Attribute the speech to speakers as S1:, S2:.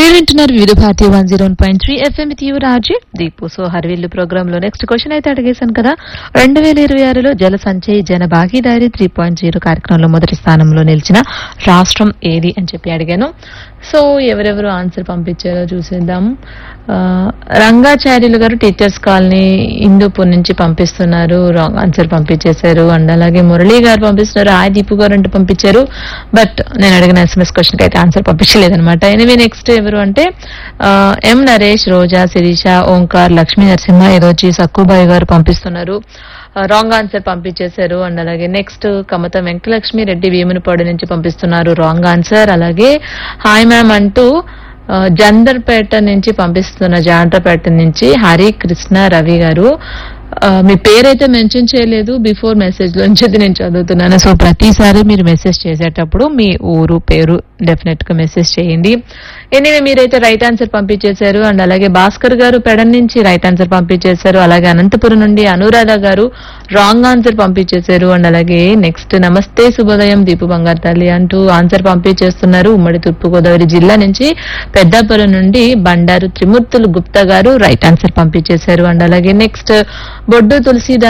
S1: మీరు వింటున్నారు వివిధ Bharati 101.3 FM with you Raji Deepu. So హర్విల్లు programme లో నెక్స్ట్ క్వశ్చన్ అయితే అడిగేశాను కదా. 2026లో జల సంచయ్ జన భాగీదారీ 3.0 కార్యక్రమంలో మొదటి స్థానంలో నిలిచిన రాష్ట్రం ఏది అని చెప్పి అడిగాను. సో ఎవరెవరు ఆన్సర్ పంపించారో చూసేద్దాం. రంగాచార్యులు గారు టీచర్స్ కాలనీ హిందూపూర్ నుంచి పంపిస్తున్నారు, రాంగ్ ఆన్సర్ పంపించేశారు. అండ్ అలాగే మురళీ గారు పంపిస్తున్నారు, హాయ్ దీపు గారు అంటూ పంపించారు. బట్ నేను అడిగిన SMS క్వశ్చన్ కి అయితే ఆన్సర్ పంపించలేదన్నమాట. ఎనివే నెక్స్ట్ ఎవరు అంటే ఎం నరేష్, రోజా, శిరీష, ఓంకార్, లక్ష్మీ నరసింహ, ఏదోచి సక్కుబాయి గారు పంపిస్తున్నారు, రాంగ్ ఆన్సర్ పంపించేశారు. అండ్ అలాగే నెక్స్ట్ కమత వెంకటలక్ష్మి రెడ్డి భీమునిపాడు నుంచి పంపిస్తున్నారు, రాంగ్ ఆన్సర్. అలాగే హాయ్ మ్యామ్ అంటూ జందర్పేట నుంచి పంపిస్తున్న జాండ్రపేట నుంచి హరి కృష్ణ రవి గారు. మీ పేరైతే మెన్షన్ చేయలేదు బిఫోర్ మెసేజ్ లోంచి నేను చదువుతున్నాను. సో ప్రతిసారి మీరు మెసేజ్ చేసేటప్పుడు మీ ఊరు పేరు డెఫినెట్ గా మెసేజ్ చేయండి. ఎనివే మీరైతే రైట్ ఆన్సర్ పంపించేశారు. అండ్ అలాగే భాస్కర్ గారు పెడన్ నుంచి రైట్ ఆన్సర్ పంపించేశారు. అలాగే అనంతపురం నుండి అనురాధ గారు రాంగ్ ఆన్సర్ పంపించేశారు. అండ్ అలాగే నెక్స్ట్ నమస్తే శుభోదయం దీపు బంగారు తల్లి అంటూ ఆన్సర్ పంపించేస్తున్నారు. ఉమ్మడి తూర్పుగోదావరి జిల్లా నుంచి పెద్దాపురం నుండి బండారు త్రిమూర్తులు గుప్తా గారు రైట్ ఆన్సర్ పంపించేశారు. అండ్ అలాగే నెక్స్ట్ బొడ్డు తులసిదాస్